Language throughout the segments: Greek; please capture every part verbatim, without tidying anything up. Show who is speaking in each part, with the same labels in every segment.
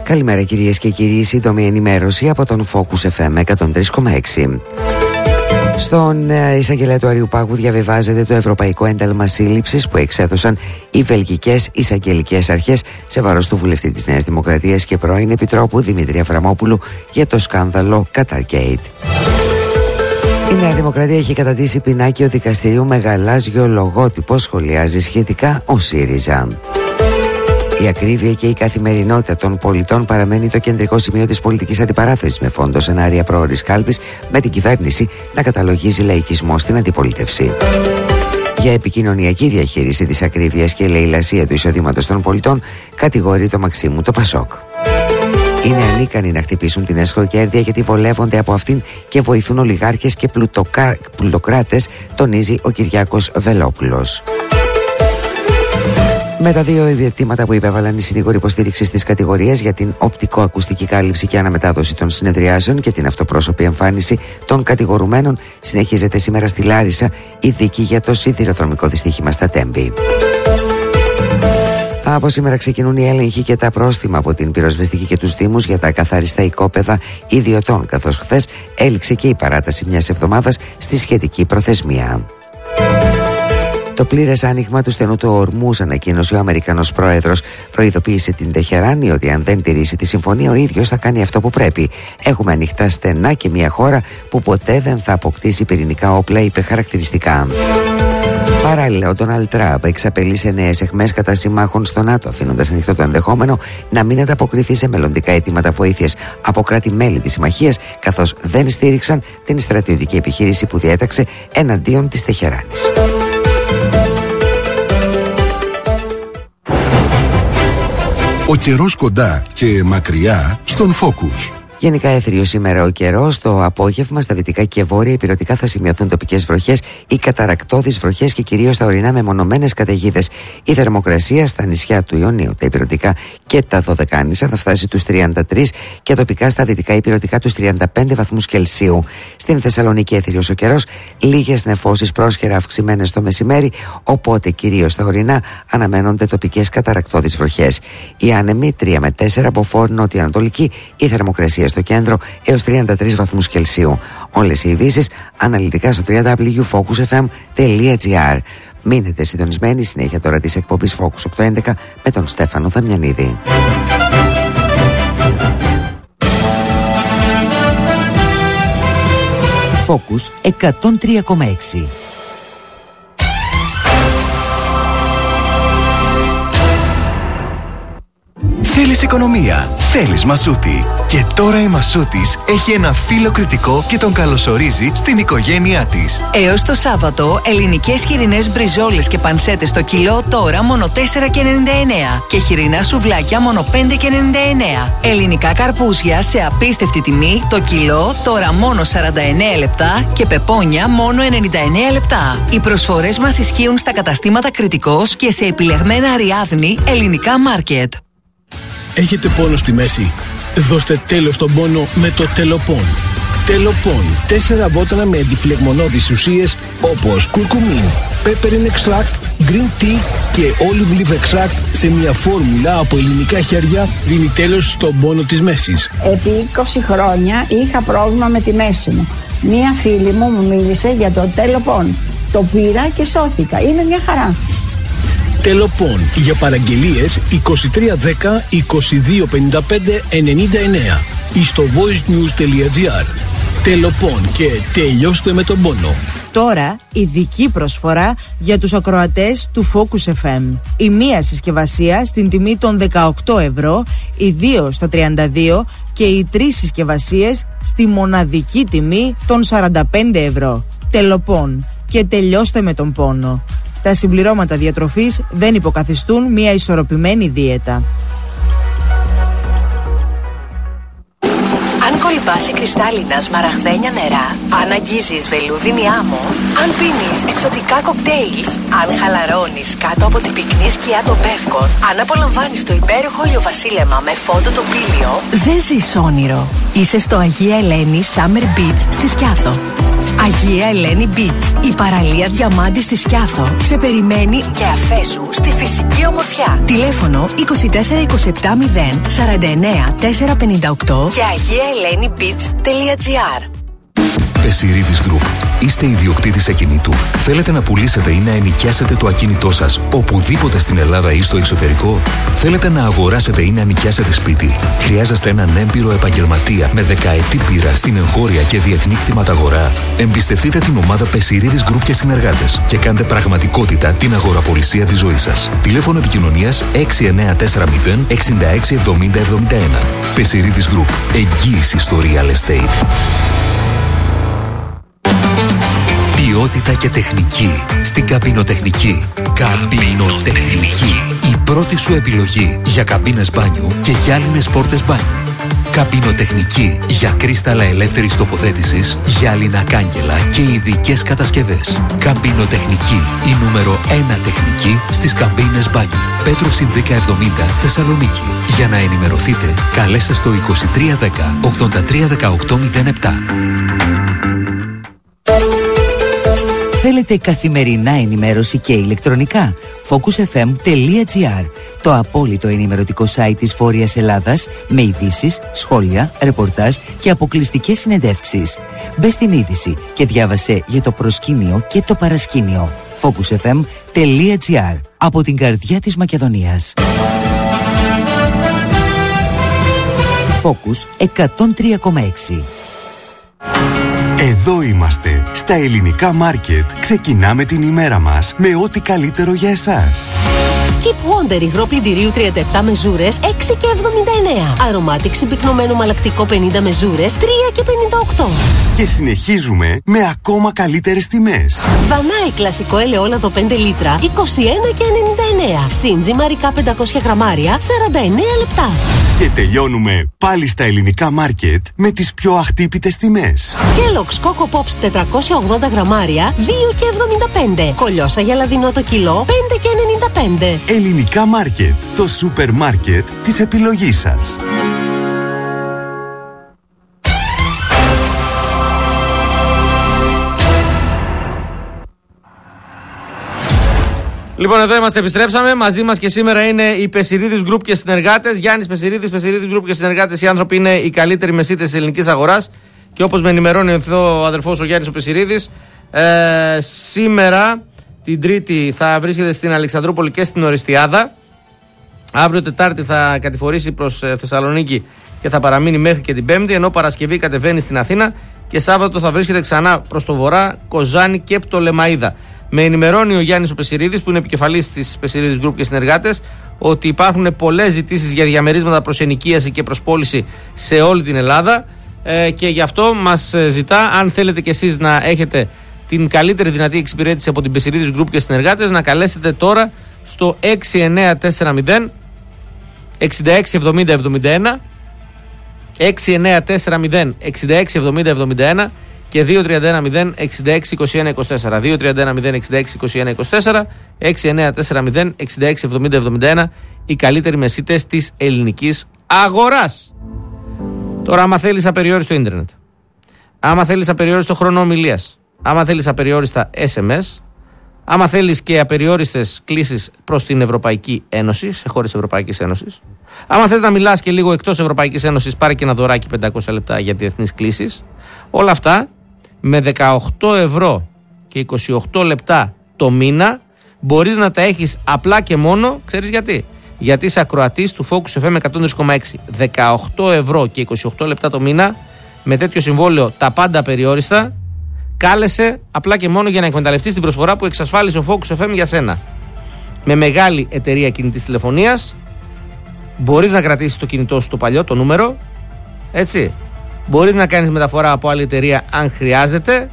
Speaker 1: Καλημέρα κυρίες και κύριοι, σύντομη ενημέρωση από τον Focus εφ εμ εκατόν τρία κόμμα έξι. Στον εισαγγελέα του Αριουπάγου διαβιβάζεται το Ευρωπαϊκό Ένταλμα Σύλληψης που εξέδωσαν οι βελγικές εισαγγελικές αρχές σε βάρος του βουλευτή της Νέας Δημοκρατίας και πρώην Επιτρόπου Δημήτρη Αβραμόπουλου για το σκάνδαλο Qatargate. Η Νέα Δημοκρατία έχει κατατήσει πινάκιο δικαστηρίου με γαλάζιο λογότυπο, σχολιάζει σχετικά ο ΣΥΡΙΖΑ. Η ακρίβεια και η καθημερινότητα των πολιτών παραμένει το κεντρικό σημείο της πολιτικής αντιπαράθεσης, με φόντο σενάρια πρόωρης κάλπης, με την κυβέρνηση να καταλογίζει λαϊκισμό στην αντιπολίτευση. Για επικοινωνιακή διαχείριση της ακρίβειας και λαιλασία του εισοδήματος των πολιτών, κατηγορεί το Μαξίμου το Πασόκ. Είναι ανίκανοι να χτυπήσουν την εσχροκέρδεια γιατί βολεύονται από αυτήν και βοηθούν ολιγάρχες και πλουτοκα... πλουτοκράτες, τονίζει ο Κυριάκος Βελόπουλος. Με τα δύο ειδήματα που υπέβαλαν οι συνήγοροι υποστήριξης της κατηγορίας για την οπτικοακουστική κάλυψη και αναμετάδοση των συνεδριάσεων και την αυτοπρόσωπη εμφάνιση των κατηγορουμένων, συνεχίζεται σήμερα στη Λάρισα η δίκη για το σιδηροδρομικό δυστύχημα στα Τέμπη. Από σήμερα ξεκινούν οι έλεγχοι και τα πρόστιμα από την πυροσβεστική και τους Δήμους για τα ακαθάριστα οικόπεδα ιδιωτών, καθώς χθες έληξε και η παράταση μιας εβδομάδας στη σχετική προθεσμία. Το πλήρες άνοιγμα του στενού του Ορμούζ, ανακοίνωσε ο Αμερικανός πρόεδρος. Προειδοποίησε την Τεχεράνη ότι αν δεν τηρήσει τη συμφωνία, ο ίδιος θα κάνει αυτό που πρέπει. Έχουμε ανοιχτά στενά και μια χώρα που ποτέ δεν θα αποκτήσει πυρηνικά όπλα, είπε χαρακτηριστικά. Παράλληλα, ο Ντόναλντ Τραμπ εξαπελεί νέες αιχμές κατά συμμάχων στο ΝΑΤΟ, αφήνοντας ανοιχτό το ενδεχόμενο να μην ανταποκριθεί σε μελλοντικά αιτήματα βοήθειας από κράτη-μέλη της συμμαχίας, καθώς δεν στήριξαν την στρατιωτική επιχείρηση που διέταξε εναντίον της Τεχεράνης.
Speaker 2: Ο καιρός κοντά και μακριά στον Focus.
Speaker 1: Γενικά έθριο σήμερα ο καιρός. Το απόγευμα στα δυτικά και βόρεια ηπειρωτικά θα σημειωθούν τοπικές βροχές ή καταρρακτώδεις βροχές και κυρίως στα ορεινά μεμονωμένες καταιγίδες. Η θερμοκρασία στα νησιά του Ιωνίου, τα ηπειρωτικά και τα Δωδεκάνησα θα φτάσει τους τριάντα τρεις και τοπικά στα δυτικά ηπειρωτικά τους τριάντα πέντε βαθμούς Κελσίου. Στην Θεσσαλονίκη έθριος ο καιρός, λίγες νεφώσεις πρόσχερα αυξημένες το μεσημέρι, οπότε κυρίως στα ορεινά αναμένονται τοπικές καταρρακτώδεις βροχές. Οι άνεμοι τρία με τέσσερα από φόρ νότιο-ανατολική, η θερμοκρασία στο κέντρο έως τριάντα τρεις βαθμούς Κελσίου. Όλες οι ειδήσεις αναλυτικά στο double-u double-u double-u τελεία focus f m τελεία g r. Μείνετε συντονισμένοι, συνέχεια τώρα της εκπομπής Focus οκτακόσια έντεκα με τον Στέφανο Δαμιανίδη. Focus εκατόν τρία κόμμα έξι.
Speaker 3: Θέλεις οικονομία, θέλεις Μασούτη. Και τώρα η Μασούτης έχει ένα φύλλο κριτικό και τον καλωσορίζει στην οικογένειά της.
Speaker 4: Έως το Σάββατο, ελληνικές χοιρινές μπριζόλες και πανσέτες το κιλό τώρα μόνο τέσσερα και ενενήντα εννέα και χοιρινά σουβλάκια μόνο πέντε και ενενήντα εννέα. Ελληνικά καρπούζια σε απίστευτη τιμή το κιλό τώρα μόνο σαράντα εννέα λεπτά και πεπόνια μόνο ενενήντα εννέα λεπτά. Οι προσφορές μας ισχύουν στα καταστήματα Κριτικός και σε επιλεγμένα Αριάδνη ελληνικά μάρκετ.
Speaker 5: Έχετε πόνο στη μέση? Δώστε τέλος στον πόνο με το Τελοπών. Τελοπών. Τέσσερα βότανα με αντιφλεγμονώδεις ουσίες όπως κουρκουμίν, peppermint extract, green tea και olive leaf extract σε μια φόρμουλα από ελληνικά χέρια δίνει τέλος στον πόνο της μέσης.
Speaker 6: Επί είκοσι χρόνια είχα πρόβλημα με τη μέση μου. Μία φίλη μου μου μίλησε για το Τελοπών. Το πήρα και σώθηκα. Είναι μια χαρά.
Speaker 5: Τελοπών. Για παραγγελίες είκοσι τρία δέκα είκοσι δύο πενήντα πέντε ενενήντα εννέα ή στο voicenews τελεία gr. Τελοπών και τελειώστε με τον πόνο.
Speaker 7: Τώρα ειδική προσφορά για τους ακροατές του Focus εφ εμ. Η μία συσκευασία στην τιμή των δεκαοκτώ ευρώ, οι δύο στα τριάντα δύο και οι τρεις συσκευασίες στη μοναδική τιμή των σαράντα πέντε ευρώ. Τελοπών και τελειώστε με τον πόνο. Τα συμπληρώματα διατροφής δεν υποκαθιστούν μια ισορροπημένη δίαιτα.
Speaker 4: κολυμπάς κρυστάλλινα σμαραγδένια νερά, αν αγγίζεις βελούδινη άμμο, αν πίνεις εξωτικά κοκτέιλς, αν χαλαρώνεις κάτω από την πυκνή σκιά των Πεύκων, αν απολαμβάνεις το υπέροχο ηλιοβασίλεμα με φόντο τοπήλιο, δεν ζεις όνειρο. Είσαι στο Αγία Ελένη Summer Beach στη Σκιάθο. Αγία Ελένη Beach, η παραλία διαμάντη στη Σκιάθο, σε περιμένει και αφέσου στη φυσική ομορφιά. Τηλέφωνο είκοσι τέσσερα είκοσι επτά μηδέν σαράντα εννέα τετρακόσια πενήντα οκτώ και αγία ελένη beach τελεία τζι άρ.
Speaker 8: Πεσιρίδης Group. Είστε ιδιοκτήτης ακινήτου. Θέλετε να πουλήσετε ή να ενοικιάσετε το ακίνητό σας οπουδήποτε στην Ελλάδα ή στο εξωτερικό. Θέλετε να αγοράσετε ή να νοικιάσετε σπίτι. Χρειάζεστε έναν έμπειρο επαγγελματία με δεκαετή πείρα στην εγχώρια και διεθνή κτηματαγορά. Εμπιστευτείτε την ομάδα Πεσιρίδης Group και συνεργάτες και κάντε πραγματικότητα την αγοραπολισία της ζωής σας. Τηλέφωνο επικοινωνίας έξι εννέα τέσσερα μηδέν εξήντα έξι εβδομήντα εβδομήντα ένα. Πεσιρίδης Group. Εγγύηση στο real estate. Ποιότητα και τεχνική στην καμπινοτεχνική. Καμπινοτεχνική. Η πρώτη σου επιλογή για καμπίνες μπάνιου και γυάλινες πόρτες μπάνιου. Καμπινοτεχνική για κρίσταλα ελεύθερης τοποθέτησης, γυάλινα κάγκελα και ειδικές κατασκευές. Καμπινοτεχνική. Η νούμερο ένα τεχνική στις καμπίνες μπάνιου. Πέτρου Συνδίκα εβδομήντα, Θεσσαλονίκη. Για να ενημερωθείτε, καλέστε στο είκοσι τρία δέκα ογδόντα τρία δεκαοκτώ μηδέν επτά.
Speaker 1: Θέλετε καθημερινά ενημέρωση και ηλεκτρονικά? focus f m τελεία g r, το απόλυτο ενημερωτικό site της Βόρειας Ελλάδας, με ειδήσεις, σχόλια, ρεπορτάζ και αποκλειστικές συνεντεύξεις. Μπες στην είδηση και διάβασε για το προσκήνιο και το παρασκήνιο. focus f m τελεία g r, από την καρδιά της Μακεδονίας. Focus εκατόν τρία κόμμα έξι.
Speaker 9: Εδώ είμαστε, στα ελληνικά μάρκετ. Ξεκινάμε την ημέρα μας με ό,τι καλύτερο για εσάς.
Speaker 10: Skip Wonder υγρό πλυντηρίου τριάντα επτά μεζούρες έξι και εβδομήντα εννέα. Aromatic συμπυκνωμένο μαλακτικό πενήντα μεζούρες τρία και πενήντα οκτώ.
Speaker 9: Και συνεχίζουμε με ακόμα καλύτερες τιμές.
Speaker 10: Δανάη κλασικό ελαιόλαδο πέντε λίτρα είκοσι ένα και ενενήντα εννέα. Σύντζι μαρικά πεντακόσια γραμμάρια σαράντα εννέα λεπτά.
Speaker 9: Και τελειώνουμε πάλι στα ελληνικά μάρκετ με τις πιο αχτύπητες τιμές.
Speaker 10: Kellogg's Coco Pops τετρακόσια ογδόντα γραμμάρια δύο και εβδομήντα πέντε. Κολιόσα γελαδινό το κιλό πέντε και ενενήντα πέντε.
Speaker 9: Ελληνικά μάρκετ, το σούπερ μάρκετ της επιλογής σας.
Speaker 11: Λοιπόν, εδώ είμαστε, επιστρέψαμε. Μαζί μας και σήμερα είναι η Πεσιρίδης Group και συνεργάτες. Γιάννης Πεσιρίδης, Πεσιρίδης Group και συνεργάτες. Οι άνθρωποι είναι οι καλύτεροι μεσίτες της ελληνικής αγοράς. Και όπως με ενημερώνει ο αδερφός ο Γιάννης ο Πεσιρίδης, ε, σήμερα την Τρίτη θα βρίσκεται στην Αλεξανδρούπολη και στην Οριστιάδα. Αύριο Τετάρτη θα κατηφορήσει προς ε, Θεσσαλονίκη και θα παραμείνει μέχρι και την Πέμπτη. Ενώ Παρασκευή κατεβαίνει στην Αθήνα και Σάββατο θα βρίσκεται ξανά προς το βορρά, Κοζάνη και Πτολεμαΐδα. Με ενημερώνει ο Γιάννης ο Πεσιρίδης, που είναι επικεφαλής της Πεσιρίδης Group και συνεργάτες, ότι υπάρχουν πολλές ζητήσεις για διαμερίσματα προς ενοικίαση και προς πώληση σε όλη την Ελλάδα. Ε, και γι' αυτό μας ζητά, αν θέλετε κι εσείς να έχετε την καλύτερη δυνατή εξυπηρέτηση από την Πεσιρίδης Group και συνεργάτες, να καλέσετε τώρα στο έξι εννέα τέσσερα μηδέν εξήντα έξι εβδομήντα εβδομήντα ένα, έξι εννέα τέσσερα μηδέν εξήντα έξι εβδομήντα εβδομήντα ένα και δύο τρία ένα μηδέν εξήντα έξι είκοσι ένα είκοσι τέσσερα, δύο τρία ένα μηδέν εξήντα έξι είκοσι ένα είκοσι τέσσερα, έξι εννέα τέσσερα μηδέν εξήντα έξι εβδομήντα εβδομήντα ένα, οι καλύτεροι μεσίτες της ελληνικής αγοράς. Τώρα, άμα θέλεις απεριόριστο ίντερνετ, άμα θέλεις απεριόριστο χρόνο ομιλίας, άμα θέλεις απεριόριστα ες εμ ες, άμα θέλεις και απεριόριστες κλήσεις προς την Ευρωπαϊκή Ένωση, σε χώρες Ευρωπαϊκής Ένωσης, άμα θες να μιλάς και λίγο εκτός Ευρωπαϊκής Ένωσης, πάρε και ένα δωράκι πεντακόσια λεπτά για διεθνείς κλήσεις. Όλα αυτά με δεκαοκτώ ευρώ και είκοσι οκτώ λεπτά το μήνα μπορείς να τα έχεις απλά και μόνο, ξέρεις γιατί? Γιατί είσαι ακροατής του Focus εφ εμ εκατόν τρία κόμμα έξι. δεκαοκτώ ευρώ και είκοσι οκτώ λεπτά το μήνα, με τέτοιο συμβόλαιο τα πάντα απεριόριστα. Κάλεσε απλά και μόνο για να εκμεταλλευτείς την προσφορά που εξασφάλισε ο Focus εφ εμ για σένα. Με μεγάλη εταιρεία κινητής τηλεφωνίας, μπορείς να κρατήσεις το κινητό σου το παλιό, το νούμερο, έτσι. Μπορείς να κάνεις μεταφορά από άλλη εταιρεία αν χρειάζεται.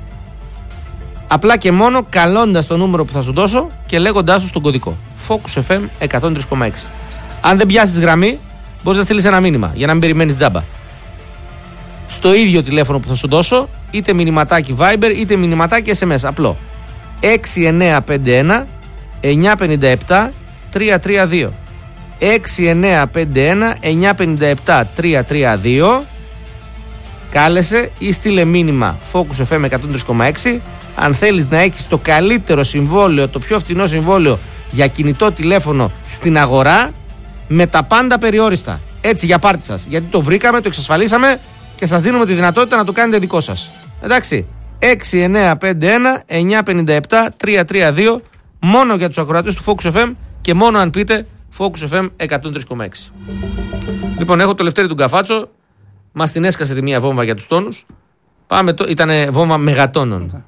Speaker 11: Απλά και μόνο καλώντας το νούμερο που θα σου δώσω και λέγοντάς σου στον κωδικό Focus εφ εμ εκατόν τρία κόμμα έξι. Αν δεν πιάσεις γραμμή, μπορείς να στείλεις ένα μήνυμα για να μην περιμένεις τζάμπα. στο ίδιο τηλέφωνο που θα σου δώσω, είτε μηνυματάκι Viber είτε μηνυματάκι ες εμ ες. Απλό. έξι εννιά πέντε ένα εννιά πέντε επτά τρία τρία δύο. έξι εννιά πέντε ένα εννιά πέντε επτά τρία τρία δύο. Κάλεσε ή στείλε μήνυμα Focus εφ εμ εκατόν τρία κόμμα έξι. Αν θέλεις να έχεις το καλύτερο συμβόλαιο, το πιο φθηνό συμβόλαιο για κινητό τηλέφωνο στην αγορά, με τα πάντα περιόριστα. Έτσι για πάρτι σας. Γιατί το βρήκαμε, το εξασφαλίσαμε και σας δίνουμε τη δυνατότητα να το κάνετε δικό σας. Εντάξει. έξι εννιά πέντε ένα εννιά πέντε επτά τρία τρία δύο, μόνο για τους ακροατές του Focus εφ εμ και μόνο αν πείτε Focus εφ εμ εκατόν τρία κόμμα έξι. Λοιπόν, έχω το Λευτέρη του Γκαφάτσο. Μας την έσκασε τη μία βόμβα για τους τόνους. Πάμε το... Ήτανε βόμβα μεγατόνων.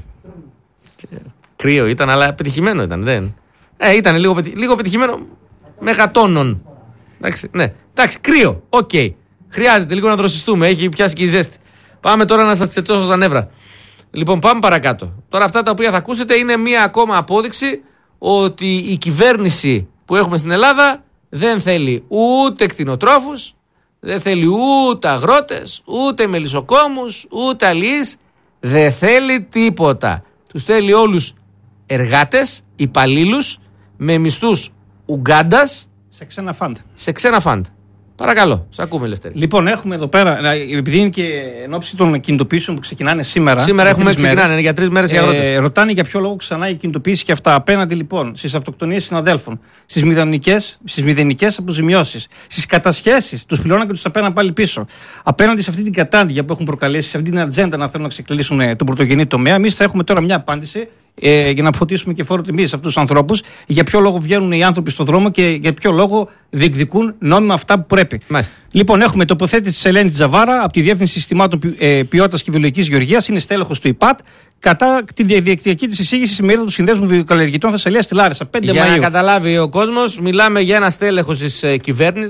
Speaker 11: Κρύο ήταν, αλλά πετυχημένο ήταν. Δεν. Ε, ήταν λίγο, πετυχ... λίγο πετυχημένο μεγατόνων. Εντάξει, ναι. Εντάξει, κρύο. Οκ. Okay. Χρειάζεται λίγο να δροσιστούμε. Έχει πιάσει και η ζέστη. Πάμε τώρα να σας τσετώσω τα νεύρα. Λοιπόν, πάμε παρακάτω. Τώρα αυτά τα οποία θα ακούσετε είναι μία ακόμα απόδειξη ότι η κυβέρνηση που έχουμε στην Ελλάδα δεν θέλει ούτε κτηνοτρόφους, δεν θέλει ούτε αγρότες, ούτε μελισσοκόμους, ούτε αλληλείς. Δεν θέλει τίποτα. Τους θέλει όλους εργάτες, υπαλλήλους, με μισθούς Ουγκάντας.
Speaker 12: Σε ξένα φαντ.
Speaker 11: Σε ξένα φαντ. Παρακαλώ, σε ακούμε, Λευτέρη.
Speaker 12: Λοιπόν, έχουμε εδώ πέρα, επειδή είναι και εν ώψη των κινητοποιήσεων που ξεκινάνε σήμερα.
Speaker 11: Σήμερα έχουμε ξεκινάνε για τρεις μέρες οι αγρότες.
Speaker 12: Ε, ρωτάνε για ποιο λόγο ξανά η κινητοποίηση και αυτά. Απέναντι λοιπόν στις αυτοκτονίες συναδέλφων, στις μηδενικές, στις μηδενικές αποζημιώσεις, στις κατασχέσεις, τους πληρώναν και τους απέναν πάλι πίσω. Απέναντι σε αυτή την κατάντια που έχουν προκαλέσει, σε αυτή την ατζέντα να θέλουν να ξεκλείσουν ε, τον πρωτογενή τομέα, εμείς θα έχουμε τώρα μια απάντηση. Ε, για να φωτίσουμε και φόρο τιμή σε αυτούς τους ανθρώπους, για ποιο λόγο βγαίνουν οι άνθρωποι στον δρόμο και για ποιο λόγο διεκδικούν νόμιμα αυτά που πρέπει.
Speaker 11: Μάλιστα.
Speaker 12: Λοιπόν, έχουμε τοποθέτηση της Ελένη Τζαβάρα από τη Διεύθυνση Συστημάτων ε, Ποιότητας και Βιολογικής Γεωργίας, είναι στέλεχος του ΙΠΑΤ, κατά τη διαδικτυακή της εισήγηση με είδα του Συνδέσμου Βιοκαλλιεργητών Θεσσαλίας στη Λάρισα. πέντε Μαΐου.
Speaker 11: Για να καταλάβει ο κόσμος, μιλάμε για ένα στέλεχος της ε, κυβέρνησης,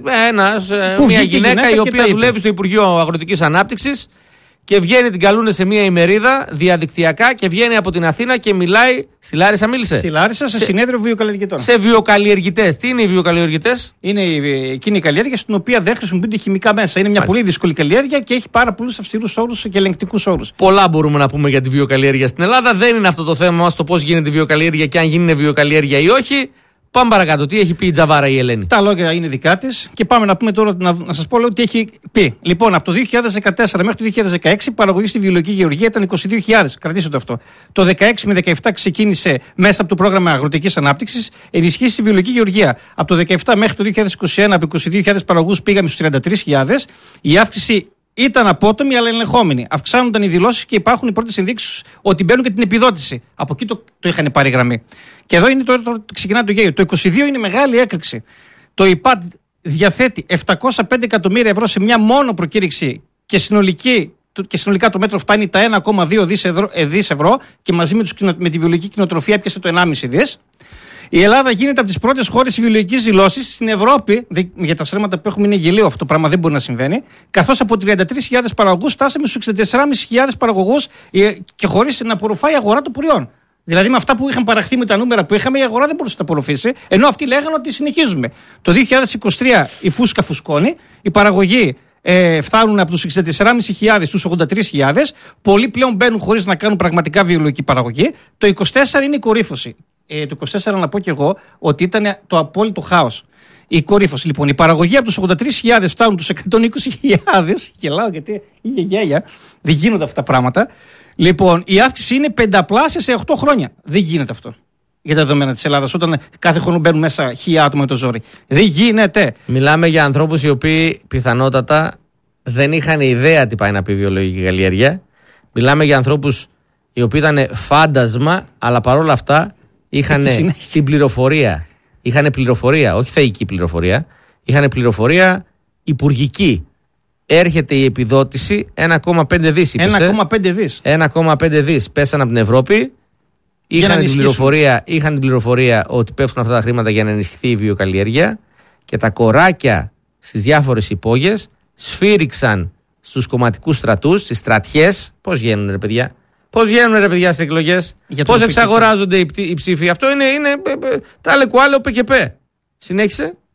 Speaker 11: ε, μια γυναίκα, γυναίκα η οποία δουλεύει στο Υπουργείο Αγροτικής Ανάπτυξης. Και βγαίνει, την καλούνε σε μια ημερίδα διαδικτυακά και βγαίνει από την Αθήνα και μιλάει. Στη Λάρισα μίλησε.
Speaker 12: Στη Λάρισα, σε, σε συνέδριο βιοκαλλιεργητών.
Speaker 11: Σε βιοκαλλιεργητές. Τι είναι οι βιοκαλλιεργητές?
Speaker 12: Είναι εκείνη η καλλιέργεια στην οποία δεν χρησιμοποιούνται χημικά μέσα. Είναι μια Μάλιστα. πολύ δύσκολη καλλιέργεια και έχει πάρα πολλούς αυστηρούς όρους και ελεγκτικούς όρους.
Speaker 11: Πολλά μπορούμε να πούμε για τη βιοκαλλιέργεια στην Ελλάδα. Δεν είναι αυτό το θέμα μας το πώς γίνεται η βιοκαλλιέργεια και αν γίνει βιοκαλλιέργεια ή όχι. Πάμε παρακάτω. Τι έχει πει η Τζαβάρα η Ελένη?
Speaker 12: Τα λόγια είναι δικά της και πάμε να πούμε τώρα να, να σας πω λέω, τι έχει πει. Λοιπόν, από το δύο χιλιάδες δεκατέσσερα μέχρι το δύο χιλιάδες δεκαέξι η παραγωγή στη βιολογική γεωργία ήταν είκοσι δύο χιλιάδες. Κρατήστε το αυτό. Το δεκαέξι με δεκαεπτά ξεκίνησε μέσα από το πρόγραμμα αγροτικής ανάπτυξης ενισχύσει στη βιολογική γεωργία. Από το δεκαεπτά μέχρι το δύο χιλιάδες είκοσι ένα από είκοσι δύο χιλιάδες παραγωγούς πήγαμε στους τριάντα τρεις χιλιάδες. Η αύξηση ήταν απότομη αλλά ελεγχόμενη. Αυξάνονταν οι δηλώσεις και υπάρχουν οι πρώτες ενδείξεις ότι μπαίνουν και την επιδότηση. Από εκεί το, το είχαν πάρει γραμμή. Και εδώ είναι το, το, το, ξεκινάει το γέλιο. Το είκοσι δύο είναι μεγάλη έκρηξη. Το ΙΠΑΤ διαθέτει επτακόσια πέντε εκατομμύρια ευρώ σε μια μόνο προκήρυξη και, συνολική, και συνολικά το μέτρο φτάνει τα ένα κόμμα δύο δις ευρώ και μαζί με, τους, με τη βιολογική κτηνοτροφία πιάσε το ενάμιση δις. Η Ελλάδα γίνεται από τις πρώτες χώρες βιολογικής δηλώσης στην Ευρώπη. Για τα στρέμματα που έχουμε είναι γελίο αυτό το πράγμα, δεν μπορεί να συμβαίνει. Καθώς από τριάντα τρεις χιλιάδες παραγωγούς φτάσαμε στους εξήντα τέσσερις χιλιάδες πεντακόσιους παραγωγούς και χωρίς να απορροφάει η αγορά των προϊόν. Δηλαδή με αυτά που είχαν παραχθεί με τα νούμερα που είχαμε, η αγορά δεν μπορούσε να τα απορροφήσει. Ενώ αυτοί λέγανε ότι συνεχίζουμε. Το δύο χιλιάδες είκοσι τρία η φούσκα φουσκώνει, οι παραγωγοί ε, φτάνουν από τους εξήντα τέσσερις χιλιάδες στους ογδόντα τρεις χιλιάδες. Πολλοί πλέον μπαίνουν χωρίς να κάνουν πραγματικά βιολογική παραγωγή. Το είκοσι τέσσερα είναι η κορύφωση. Ε, το είκοσι τέσσερα να πω και εγώ ότι ήταν το απόλυτο χάος. Η κορύφωση. Λοιπόν, η παραγωγή από τους ογδόντα τρεις χιλιάδες φτάνουν τους εκατόν είκοσι χιλιάδες. Γελάω γιατί είναι γέλια. Δεν γίνονται αυτά τα πράγματα. Λοιπόν, η αύξηση είναι πενταπλάσια σε οκτώ χρόνια. Δεν γίνεται αυτό για τα δεδομένα της Ελλάδας, όταν κάθε χρόνο μπαίνουν μέσα χίλια άτομα με το ζόρι. Δεν γίνεται.
Speaker 11: Μιλάμε για ανθρώπους οι οποίοι πιθανότατα δεν είχαν ιδέα τι πάει να πει βιολογική καλλιέργεια. Μιλάμε για ανθρώπους οι οποίοι ήταν φάντασμα, αλλά παρόλα αυτά είχαν την πληροφορία. Είχαν πληροφορία, όχι θεϊκή πληροφορία. Είχαν πληροφορία υπουργική. Έρχεται η επιδότηση ένα κόμμα πέντε δις.
Speaker 12: ένα κόμμα πέντε δις.
Speaker 11: ένα κόμμα πέντε δις πέσαν από την Ευρώπη. Είχαν την, πληροφορία, είχαν την πληροφορία ότι πέφτουν αυτά τα χρήματα για να ενισχυθεί η βιοκαλλιέργεια και τα κοράκια στις διάφορες υπόγειες σφύριξαν στους κομματικούς στρατούς, στις στρατιές. Πώς βγαίνουν ρε παιδιά, πώς βγαίνουν ρε παιδιά στις εκλογές, πώς εξαγοράζονται οι, οι ψήφοι. Αυτό είναι, είναι τάλε κουάλε ο ΠΚΠ. Συνέχισε.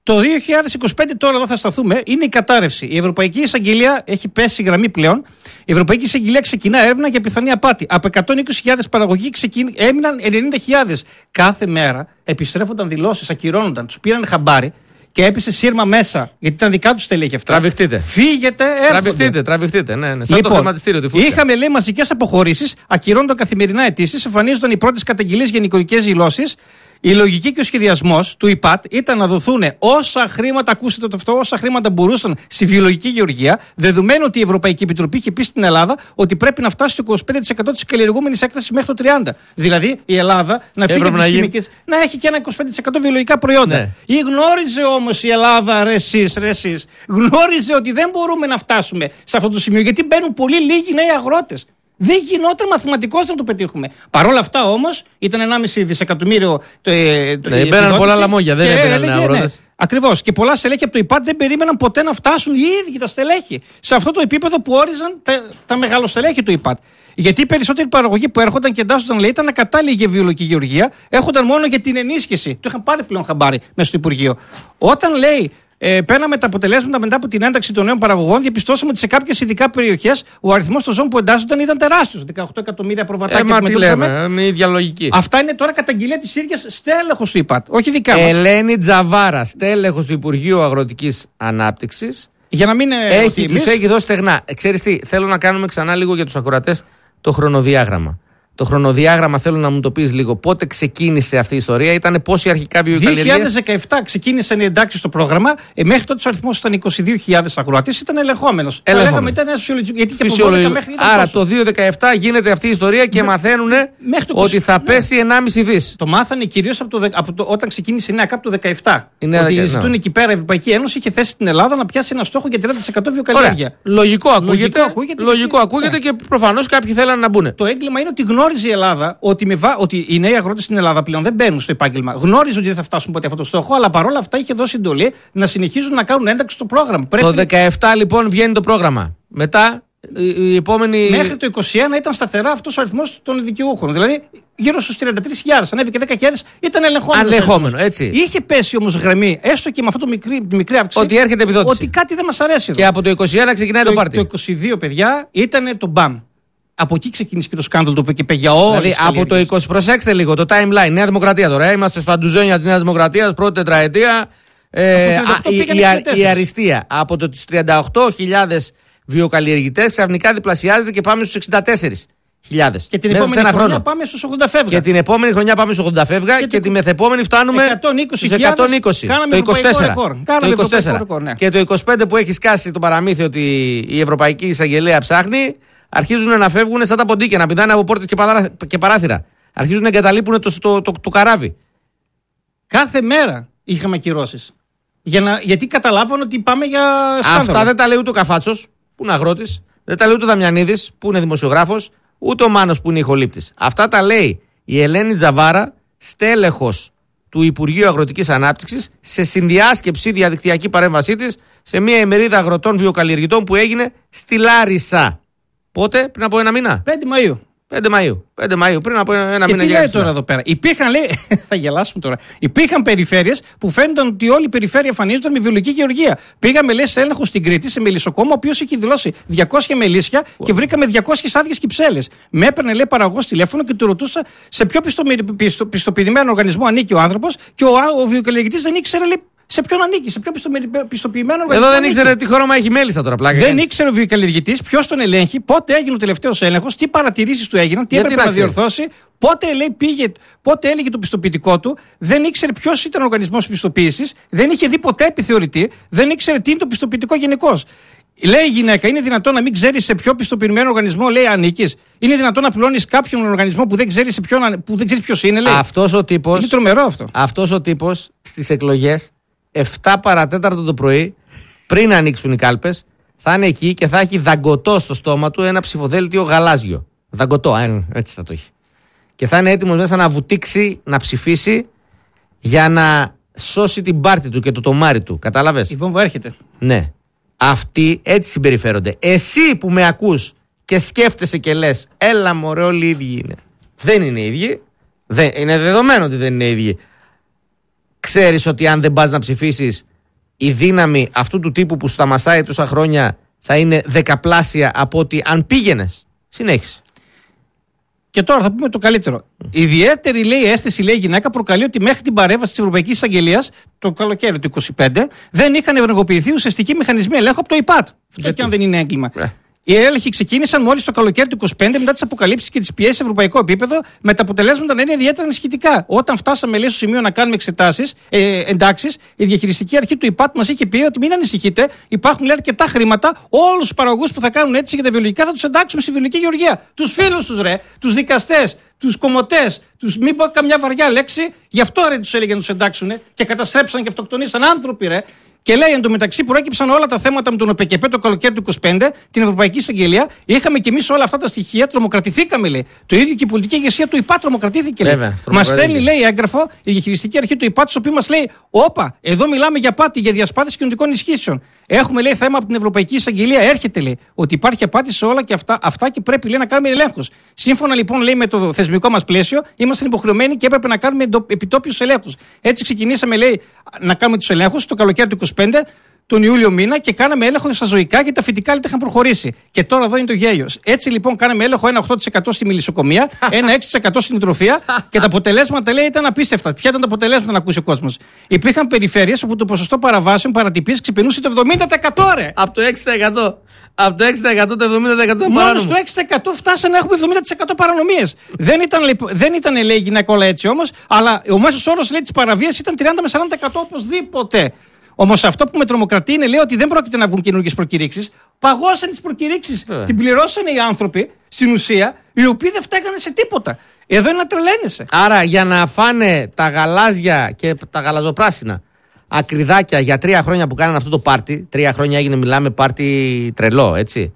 Speaker 12: Το δύο χιλιάδες είκοσι πέντε, τώρα εδώ θα σταθούμε, είναι η κατάρρευση. Η Ευρωπαϊκή Εισαγγελία έχει πέσει γραμμή πλέον. Η Ευρωπαϊκή Εισαγγελία ξεκινά έρευνα για πιθανή απάτη. Από εκατόν είκοσι χιλιάδες παραγωγή ξεκίν... έμειναν ενενήντα χιλιάδες. Κάθε μέρα επιστρέφονταν δηλώσεις, ακυρώνονταν, τους πήραν χαμπάρι και έπεσε σύρμα μέσα. Γιατί ήταν δικά του στελέχη αυτά.
Speaker 11: Τραβηχτείτε.
Speaker 12: Φύγετε, έρχονται.
Speaker 11: Τραβηχτείτε, τραβηχτείτε. Ναι, ναι. Σαν
Speaker 12: λοιπόν,
Speaker 11: το χρηματιστήριο του φούσκα.
Speaker 12: Είχαμε, λέει, μαζικές αποχωρήσεις, ακυρώνονταν καθημερινά αιτήσεις, εμφανίζονταν οι πρώτες καταγγελίες για νοικοκυρικές δηλώσεις. Η λογική και ο σχεδιασμός του ΙΠΑΤ ήταν να δοθούν όσα χρήματα, ακούστε το αυτό, όσα χρήματα μπορούσαν στη βιολογική γεωργία, δεδομένου ότι η Ευρωπαϊκή Επιτροπή είχε πει στην Ελλάδα ότι πρέπει να φτάσει στο είκοσι πέντε τοις εκατό της καλλιεργούμενης έκτασης μέχρι το τριάντα τοις εκατό. Δηλαδή η Ελλάδα να φύγει από τις χημικές, να έχει και ένα είκοσι πέντε τοις εκατό βιολογικά προϊόντα. Ναι. Ή γνώριζε όμως η Ελλάδα, ρε εσείς, ρε εσείς, γνώριζε ότι δεν μπορούμε να φτάσουμε σε αυτό το σημείο, γιατί μπαίνουν πολύ λίγοι νέοι αγρότες. Δεν γινόταν μαθηματικώς να το πετύχουμε. Παρ' όλα αυτά όμως ήταν ενάμιση δισεκατομμύριο. Ε,
Speaker 11: ναι, μπαίναν πολλά λαμόγια, δεν έμπαιναν αγρότες. Ναι,
Speaker 12: ακριβώς. Και πολλά στελέχη από το ΙΠΑΤ δεν περίμεναν ποτέ να φτάσουν οι ίδιοι τα στελέχη σε αυτό το επίπεδο που όριζαν τα, τα μεγαλοστελέχη του ΙΠΑΤ. Γιατί οι περισσότεροι παραγωγοί που έρχονταν και εντάσσονταν, λέει, ήταν ακατάλληλοι για βιολογική γεωργία, έρχονταν μόνο για την ενίσχυση. Το είχαν πάρει πλέον χαμπάρι μέσα στο Υπουργείο. Όταν, λέει, Ε, παίρναμε τα αποτελέσματα μετά από την ένταξη των νέων παραγωγών, διαπιστώσαμε ότι σε κάποιες ειδικά περιοχές ο αριθμός των ζώων που εντάσσονταν ήταν τεράστιος. δεκαοκτώ εκατομμύρια προβατάκια
Speaker 11: ε,
Speaker 12: που
Speaker 11: μετρούσαμε. Με ίδια λογική.
Speaker 12: Αυτά είναι τώρα καταγγελία της ίδιας στέλεχος του ΙΠΑΤ, όχι δικά μας.
Speaker 11: Ελένη Τζαβάρα, στέλεχος του Υπουργείου Αγροτικής Ανάπτυξης.
Speaker 12: Για να μην
Speaker 11: έχει, τους έχει δώσει στεγνά. Ε, ξέρεις τι, θέλω να κάνουμε ξανά λίγο για τους ακροατές το χρονοδιάγραμμα. Το χρονοδιάγραμμα θέλω να μου το πεις λίγο. Πότε ξεκίνησε αυτή η ιστορία, ήταν πόσοι αρχικά βιοκαλλιεργίες.
Speaker 12: δύο χιλιάδες δεκαεπτά ξεκίνησαν οι εντάξεις στο πρόγραμμα. Ε, μέχρι τότε ο αριθμός ήταν είκοσι δύο χιλιάδες αγρότες, ήταν ελεγχόμενος. Θα λέγαμε ήταν ένα φυσιολογικό. Γιατί και από δώδεκα μέχρι ήταν
Speaker 11: Άρα
Speaker 12: τόσο.
Speaker 11: Το δύο χιλιάδες δεκαεπτά γίνεται αυτή η ιστορία και με, μαθαίνουν ότι θα ναι. πέσει ενάμιση δις.
Speaker 12: Το μάθανε κυρίως από το, από το, όταν ξεκίνησε η νέα ΚΑΠ το δεκαεπτά.
Speaker 11: Ότι
Speaker 12: δεκαεπτά, ζητούν ναι. εκεί πέρα η Ευρωπαϊκή Ένωση είχε θέσει την Ελλάδα να πιάσει ένα στόχο για τριάντα τοις εκατό βιοκαλλιέργεια.
Speaker 11: Λογικό ακούγεται, ακούγεται, λογικό και, ακούγεται ναι. και προφανώς κάποιοι θέλανε να μπουν.
Speaker 12: Το έγκλημα είναι ότι γνώριζε η Ελλάδα ότι, με βα... ότι οι νέοι αγρότες στην Ελλάδα πλέον δεν μπαίνουν στο επάγγελμα. Γνώριζαν ότι δεν θα φτάσουν ποτέ αυτό το στόχο, αλλά παρόλα αυτά είχε δώσει εντολή να συνεχίζουν να κάνουν ένταξη στο πρόγραμμα.
Speaker 11: Πρέπει... Το δεκαεπτά λοιπόν βγαίνει το πρόγραμμα. Μετά η επόμενη.
Speaker 12: Μέχρι το είκοσι ένα ήταν σταθερά αυτός ο αριθμός των δικαιούχων. Δηλαδή γύρω στους τριάντα τρεις χιλιάδες. Ανέβηκε δέκα χιλιάδες, ήταν ελεγχόμενο.
Speaker 11: Αλεγχόμενο, έτσι.
Speaker 12: Είχε πέσει όμως γραμμή, έστω και με αυτό το μικρή, μικρή αύξηση.
Speaker 11: Ότι έρχεται επιδότηση.
Speaker 12: Ότι κάτι δεν μας αρέσει εδώ.
Speaker 11: Και από το είκοσι ένα ξεκινάει το, το πάρτι.
Speaker 12: Το είκοσι δύο, παιδιά, ήταν το μπαμ. Από εκεί ξεκίνησε και το σκάνδαλο το οποίο και πήγε για όλες.
Speaker 11: Δηλαδή από το είκοσι, προσέξτε λίγο το timeline. Νέα Δημοκρατία τώρα. Ε, είμαστε στο αντουζένια τη Νέα Δημοκρατία, πρώτη τετραετία. Ε, α, η, η, η αριστεία. Από το τριάντα οκτώ χιλιάδες βιοκαλλιεργητές ξαφνικά διπλασιάζεται και πάμε στους εξήντα τέσσερις χιλιάδες.
Speaker 12: Και την επόμενη χρονιά χρόνο. πάμε στους ογδόντα φεύγα.
Speaker 11: Και την επόμενη χρονιά πάμε στους ογδόντα φεύγα και, και την μεθεπόμενη φτάνουμε στους εκατόν είκοσι.
Speaker 12: Κάναμε
Speaker 11: το είκοσι τέσσερα.
Speaker 12: Το είκοσι τέσσερα.
Speaker 11: Ρεκόρ, ναι. Και το είκοσι πέντε που έχει σκάσει το παραμύθι ότι η Ευρωπαϊκή Εισαγγελία ψάχνει. Αρχίζουν να φεύγουν σαν τα ποντίκια, να πηδάνε από πόρτες και, παρά, και παράθυρα. Αρχίζουν να εγκαταλείπουν το, το, το, το καράβι.
Speaker 12: Κάθε μέρα είχαμε ακυρώσεις. Για να, γιατί καταλάβαν ότι πάμε για σκάνδαλο.
Speaker 11: Αυτά δεν τα λέει ούτε ο Καφάτσος, που είναι αγρότης, δεν τα λέει ούτε ο Δαμιανίδης, που είναι δημοσιογράφος, ούτε ο Μάνος, που είναι ηχολήπτης. Αυτά τα λέει η Ελένη Τζαβάρα, στέλεχος του Υπουργείου Αγροτικής Ανάπτυξης, σε συνδιάσκεψη διαδικτυακή παρέμβασή της σε μια ημερίδα αγροτών βιοκαλλιεργητών που έγινε στη Λάρισα. Πότε, πριν από ένα μήνα.
Speaker 12: πέντε Μαΐου.
Speaker 11: πέντε Μαΐου. πέντε Μαΐου, πριν από ένα
Speaker 12: και
Speaker 11: μήνα.
Speaker 12: Τι λέει τώρα εδώ πέρα. Υπήρχαν, λέει, θα γελάσουμε τώρα. Υπήρχαν περιφέρειες που φαίνονταν ότι όλη η περιφέρεια εμφανίζονταν με βιολογική γεωργία. Πήγαμε, λέει, σε έλεγχο στην Κρήτη, σε μελισσοκόμο, ο οποίος είχε δηλώσει διακόσια μελίσια wow. και βρήκαμε διακόσιες άδειες κυψέλες. Με έπαιρνε, λέει, παραγωγός τηλέφωνο και του ρωτούσα σε ποιο πιστο, πιστοποιημένο οργανισμό ανήκει ο άνθρωπος και ο, ο βιοκαλλιεργητής δεν ήξερε, λέει, σε ποιον ανήκει, σε ποιο πιστοποιημένο οργανισμό.
Speaker 11: Εδώ δεν ήξερε τι χρώμα έχει μέλισσα τώρα, πλάκα.
Speaker 12: Δεν ήξερε ο βιοκαλλιεργητής ποιος τον ελέγχει, πότε έγινε ο τελευταίος έλεγχος, τι παρατηρήσεις του έγιναν, τι έπρεπε να διορθώσει, πότε, λέει, πήγε, πότε έλεγε το πιστοποιητικό του, δεν ήξερε ποιος ήταν ο οργανισμός πιστοποίησης, δεν είχε δει ποτέ επιθεωρητή, δεν ήξερε τι είναι το πιστοποιητικό γενικώς. Λέει η γυναίκα, είναι δυνατόν να μην ξέρει σε ποιο πιστοποιημένο οργανισμό, λέει, ανήκεις? Είναι δυνατόν να πληρώνεις κάποιον οργανισμό που δεν ξέρει ποιος είναι, λέει?
Speaker 11: Αυτός ο τύπος.
Speaker 12: Είναι τρομερό αυτό.
Speaker 11: Αυτός ο τύπος στις εκλογές, επτά παρατέταρτο το πρωί, πριν ανοίξουν οι κάλπες, θα είναι εκεί και θα έχει δαγκωτό στο στόμα του ένα ψηφοδέλτιο γαλάζιο. Δαγκωτό, έτσι θα το έχει. Και θα είναι έτοιμος μέσα να βουτήξει, να ψηφίσει για να σώσει την πάρτη του και το τομάρι του. Κατάλαβες?
Speaker 12: Η βόμβα έρχεται.
Speaker 11: Ναι. Αυτοί έτσι συμπεριφέρονται. Εσύ που με ακούς και σκέφτεσαι και λες, έλα μωρέ, όλοι οι ίδιοι είναι. Δεν είναι οι ίδιοι. Δεν, είναι δεδομένο ότι δεν είναι οι ίδιοι. Ξέρεις ότι αν δεν πας να ψηφίσεις, η δύναμη αυτού του τύπου που στα μασάει τόσα χρόνια θα είναι δεκαπλάσια από ότι αν πήγαινες. Συνέχισε.
Speaker 12: Και τώρα θα πούμε το καλύτερο. Η ιδιαίτερη, λέει, αίσθηση, λέει, η γυναίκα προκαλεί ότι μέχρι την παρέμβαση της Ευρωπαϊκής Εισαγγελίας το καλοκαίρι του είκοσι πέντε δεν είχαν ενεργοποιηθεί ουσιαστικοί μηχανισμοί ελέγχου από το ΙΠΑΤ. Αυτό και αν δεν είναι έγκλημα. Yeah. Οι έλεγχοι ξεκίνησαν μόλις το καλοκαίρι του είκοσι πέντε μετά τις αποκαλύψεις και τις πιέσεις σε ευρωπαϊκό επίπεδο, με τα αποτελέσματα να είναι ιδιαίτερα ανησυχητικά. Όταν φτάσαμε, λέει, στο σημείο να κάνουμε εξετάσεις, ε, εντάξεις, η διαχειριστική αρχή του ΙΠΑΤ μας είχε πει ότι μην ανησυχείτε, υπάρχουν, λέει, αρκετά χρήματα. Όλους τους παραγωγούς που θα κάνουν έτσι για τα βιολογικά θα τους εντάξουμε στη βιολογική γεωργία. Τους φίλους τους, ρε, τους δικαστές, τους κομμωτές, τους μη πω καμιά βαριά λέξη, γι' αυτό, ρε, τους έλεγε να τους εντάξουν και καταστρέψαν και αυτοκτονήσαν άνθρωποι, ρε. Και λέει εντωμεταξύ προέκυψαν όλα τα θέματα με τον ΟΠΕΚΕΠΕ το καλοκαίρι του είκοσι πέντε, την Ευρωπαϊκή Εισαγγελία. Είχαμε κι εμείς όλα αυτά τα στοιχεία, τρομοκρατηθήκαμε, λέει. Το ίδιο και η πολιτική ηγεσία του ΙΠΑΤ τρομοκρατήθηκε. Μας στέλνει, λέει, έγγραφο η διαχειριστική αρχή του ΙΠΑΤ, στο οποίο μας λέει: όπα, εδώ μιλάμε για απάτη, για διασπάθηση κοινωνικών ενισχύσεων. Έχουμε, λέει, θέμα από την Ευρωπαϊκή Εισαγγελία. Έρχεται, λέει, ότι υπάρχει απάτη σε όλα και αυτά, αυτά και πρέπει, λέει, να κάνουμε ελέγχους. Σύμφωνα, λοιπόν, λέει, με το θεσμικό μας πλαίσιο, ήμασταν υποχρεωμένοι και έπρεπε να κάνουμε επιτόπιους ελέγχους. Έτσι ξεκινήσαμε, λέει, να κάνουμε τους ελέγχους το καλοκαίρι του είκοσι πέντε, τον Ιούλιο μήνα, και κάναμε έλεγχο στα ζωικά γιατί τα φυτικά, λέει, είχαν προχωρήσει. Και τώρα εδώ είναι το γέλιο. Έτσι, λοιπόν, κάναμε έλεγχο ένα οκτώ τοις εκατό στη μελισσοκομεία, ένα έξι τοις εκατό στην νητροφία και τα αποτελέσματα, λέει, ήταν απίστευτα. Ποια ήταν τα αποτελέσματα, να ακούσει ο κόσμος? Υπήρχαν περιφέρειες όπου το ποσοστό παραβάσεων, παρατυπίες ξεπερνούσε το εβδομήντα τοις εκατό, ρε.
Speaker 11: Από το έξι τοις εκατό. Από το έξι τοις εκατό το εβδομήντα τοις εκατό
Speaker 12: παράνομο. Μόνο στο έξι τοις εκατό φτάσανε να έχουμε εβδομήντα τοις εκατό παρανομίες. δεν ήταν, δεν ήταν, λέει, γυναίκα όλα έτσι όμως, αλλά ο μέσος όρος, λέει, της παραβίασης ήταν τριάντα με σαράντα τοις εκατό οπωσδήποτε. Όμως αυτό που με τρομοκρατεί είναι, λέει, ότι δεν πρόκειται να βγουν καινούργιες προκηρύξεις. Παγώσαν τις προκηρύξεις. Yeah. Την πληρώσανε οι άνθρωποι, στην ουσία, οι οποίοι δεν φταίγανε σε τίποτα. Εδώ είναι να τρελαίνεσαι.
Speaker 11: Άρα, για να φάνε τα γαλάζια και τα γαλαζοπράσινα ακριδάκια για τρία χρόνια που κάνανε αυτό το πάρτι, τρία χρόνια έγινε, μιλάμε, πάρτι τρελό, έτσι.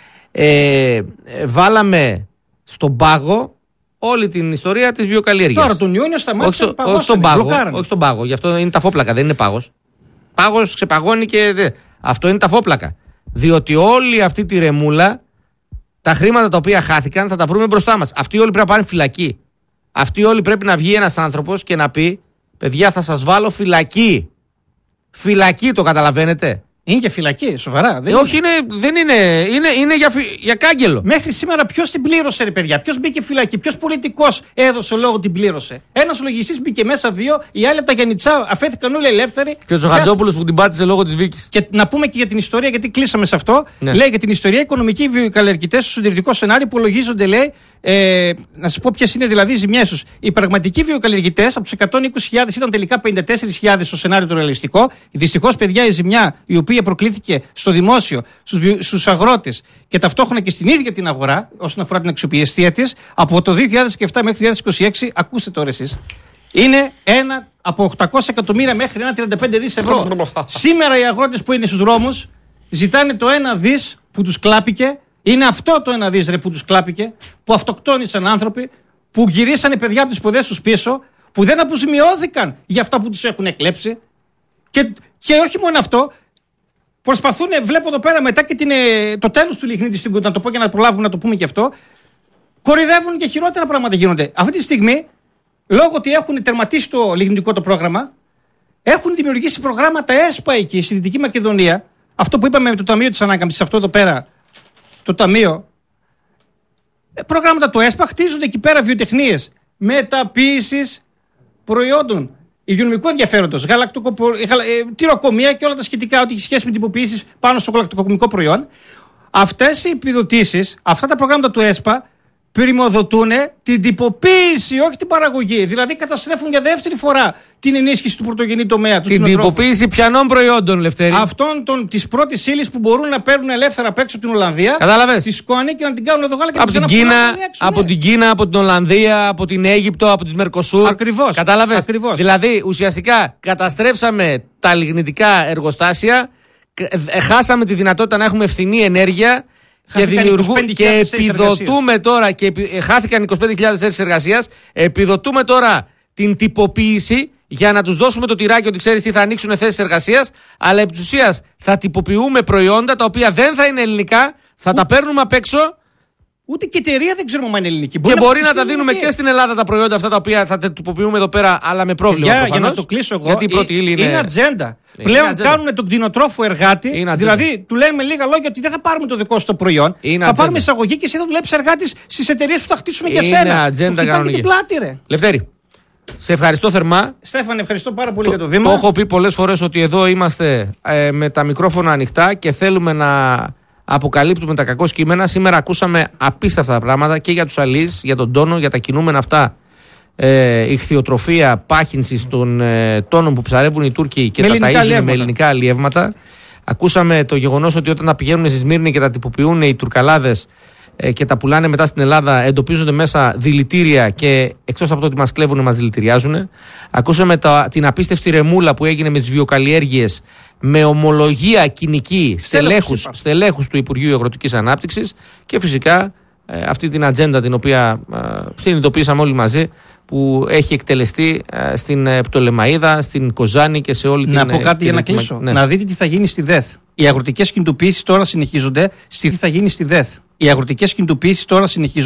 Speaker 11: Ε, βάλαμε στον πάγο όλη την ιστορία της βιοκαλλιέργειας.
Speaker 12: Τώρα τον Ιούνιο σταμάτησε να παγώσανε.
Speaker 11: Όχι στον πάγο, όχι στον πάγο, γι' αυτό είναι τα φόπλακα, δεν είναι πάγος. Πάγος ξεπαγώνει και δε. Αυτό είναι τα φόπλακα. Διότι όλη αυτή τη ρεμούλα, τα χρήματα τα οποία χάθηκαν, θα τα βρούμε μπροστά μας. Αυτοί όλοι πρέπει να πάνε φυλακή. Αυτοί όλοι πρέπει να βγει ένας άνθρωπος και να πει: παιδιά, θα σας βάλω φυλακή. Φυλακή, το καταλαβαίνετε?
Speaker 12: Είναι και φυλακή, σοβαρά. Δεν
Speaker 11: ε, όχι, είναι, δεν είναι. Είναι, είναι για, φυ, για κάγκελο.
Speaker 12: Μέχρι σήμερα ποιος την πλήρωσε, ρε παιδιά? Ποιος μπήκε φυλακή? Ποιος πολιτικός έδωσε λόγο την πλήρωσε? Ένας λογιστής μπήκε μέσα, δύο. Οι άλλοι από τα Γιαννιτσά αφέθηκαν όλοι ελεύθεροι.
Speaker 11: Και ο Τζοχατζόπουλος που την πάτησε λόγω της Βίκης.
Speaker 12: Και να πούμε και για την ιστορία, γιατί κλείσαμε σε αυτό. Ναι. Λέει για την ιστορία, οικονομικοί βιοκαλλιεργητές στο συντηρητικό σενάριο υπολογίζονται, λέει. Ε, να σας πω ποιες είναι δηλαδή οι ζημιές τους. Οι πραγματικοί βιοκαλλιεργητές από τους εκατόν είκοσι χιλιάδες ήταν τελικά πενήντα τέσσερις χιλιάδες στο σενάριο το ρεαλιστικό. Δυστυχώς, παιδιά, η ζημιά η οποία προκλήθηκε στο δημόσιο, στους, στους αγρότες και ταυτόχρονα και στην ίδια την αγορά, όσον αφορά την αξιοπιστία της, από το δύο χιλιάδες δεκαεπτά μέχρι το δύο χιλιάδες είκοσι έξι, ακούστε τώρα εσείς, είναι ένα από οκτακόσια εκατομμύρια μέχρι ένα τριάντα πέντε δις ευρώ. Σήμερα οι αγρότες που είναι στους δρόμους ζητάνε το ένα δις που τους κλάπηκε. Είναι αυτό το ένα δις, ρε, που τους κλάπηκε, που αυτοκτόνησαν άνθρωποι, που γυρίσανε παιδιά από τις σπουδές τους πίσω, που δεν αποζημιώθηκαν για αυτά που τους έχουν εκλέψει. Και, και όχι μόνο αυτό, προσπαθούν, βλέπω εδώ πέρα μετά και την, το τέλος του λιχνίτη, να το πω για να προλάβουμε να το πούμε και αυτό, κορυδεύουν και χειρότερα πράγματα γίνονται. Αυτή τη στιγμή, λόγω ότι έχουν τερματίσει το λιχνητικό το πρόγραμμα, έχουν δημιουργήσει προγράμματα ΕΣΠΑ εκεί, στη Δυτική Μακεδονία, αυτό που είπαμε με το Ταμείο της Ανάκαμψης, αυτό εδώ πέρα, το Ταμείο, προγράμματα του ΕΣΠΑ, χτίζονται εκεί πέρα βιοτεχνίες μεταποίησης προϊόντων υγειονομικού ενδιαφέροντος, τυροκομεία και όλα τα σχετικά, ό,τι έχει σχέση με τυποποιήσεις πάνω στο γαλακτοκομικό προϊόν. Αυτές οι επιδοτήσεις, αυτά τα προγράμματα του ΕΣΠΑ πρημοδοτούν την τυποποίηση, όχι την παραγωγή. Δηλαδή καταστρέφουν για δεύτερη φορά την ενίσχυση του πρωτογενή τομέα του.
Speaker 11: Την τυποποίηση ποιανών προϊόντων, Λευτέρη?
Speaker 12: Αυτών τη πρώτη ύλη που μπορούν να παίρνουν ελεύθερα απ' έξω από την Ολλανδία.
Speaker 11: Κατάλαβες?
Speaker 12: Τη σκόνη και να την κάνουν εδώ γάλα και
Speaker 11: από
Speaker 12: να
Speaker 11: την Κίνα, από την Κίνα, από την Ολλανδία, από την Αίγυπτο, από τις Μερκοσούρ.
Speaker 12: Ακριβώς.
Speaker 11: Κατάλαβες?
Speaker 12: Ακριβώς.
Speaker 11: Δηλαδή ουσιαστικά καταστρέψαμε τα λιγνητικά εργοστάσια, χάσαμε τη δυνατότητα να έχουμε ευθυνή ενέργεια. Και, δημιουργού, και επιδοτούμε τώρα, και επι, χάθηκαν είκοσι πέντε χιλιάδες θέσεις εργασίας, επιδοτούμε τώρα την τυποποίηση για να τους δώσουμε το τυράκι ότι ξέρεις τι, θα ανοίξουν θέσεις εργασίας, αλλά επί της ουσίας θα τυποποιούμε προϊόντα τα οποία δεν θα είναι ελληνικά, θα Ου... τα παίρνουμε απ' έξω.
Speaker 12: Ούτε και εταιρεία δεν ξέρουμε αν είναι ελληνική.
Speaker 11: Μπορεί και να μπορεί να τα δίνουμε και στην Ελλάδα τα προϊόντα αυτά τα οποία θα τα τυποποιούμε εδώ πέρα, αλλά με πρόβλημα.
Speaker 12: Για, για να το κλείσω εγώ.
Speaker 11: Γιατί η πρώτη ύλη είναι.
Speaker 12: Είναι ατζέντα. Πλέον ατζέντα. Κάνουν τον κτηνοτρόφο εργάτη. Δηλαδή του λέμε λίγα λόγια ότι δεν θα πάρουμε το δικό σου το προϊόν. Είναι θα ατζέντα. Πάρουμε εισαγωγή και εσύ θα δουλέψει εργάτη στι εταιρείε που θα χτίσουμε για σένα.
Speaker 11: Είναι ατζέντα κανονική.
Speaker 12: Την πλάτη, ρε.
Speaker 11: Λευτέρη. Σε ευχαριστώ θερμά.
Speaker 12: Στέφανε, ευχαριστώ πάρα πολύ
Speaker 11: το,
Speaker 12: για το βήμα.
Speaker 11: Το έχω πει πολλές φορές ότι εδώ είμαστε ε, με τα μικρόφωνα ανοιχτά και θέλουμε να αποκαλύπτουμε τα κακό κείμενα. Σήμερα ακούσαμε απίστευτα πράγματα και για τους αλείς, για τον τόνο, για τα κινούμενα αυτά ε, ηχθειοτροφία, πάχυνση των ε, τόνων που ψαρεύουν οι Τούρκοι και με τα ταΐζουν με ελληνικά αλλιεύματα. Ακούσαμε το γεγονός ότι όταν τα πηγαίνουν στη Σμύρνη και τα τυποποιούν οι Τουρκαλάδες και τα πουλάνε μετά στην Ελλάδα, εντοπίζονται μέσα δηλητήρια και εκτός από το ότι μας κλέβουν, μας δηλητηριάζουν. Ακούσαμε τα, την απίστευτη ρεμούλα που έγινε με τις βιοκαλλιέργειες με ομολογία κοινική στελέχους, στελέχους του Υπουργείου Αγροτικής Ανάπτυξης και φυσικά ε, αυτή την ατζέντα την οποία ε, συνειδητοποίησαμε όλοι μαζί που έχει εκτελεστεί ε, στην ε, Πτολεμαΐδα, στην Κοζάνη και σε όλη
Speaker 12: να
Speaker 11: την...
Speaker 12: Να πω κάτι
Speaker 11: την,
Speaker 12: για να
Speaker 11: την,
Speaker 12: κλείσω.
Speaker 11: Ναι.
Speaker 12: Να δείτε τι θα γίνει στη ΔΕΘ. Οι αγροτικές κινητοποιήσεις τώρα συνεχίζονται. Τι θα γίνει στη ΔΕΘ. Οι αγροτικές κινητοποιήσεις τώρα συνεχίζονται.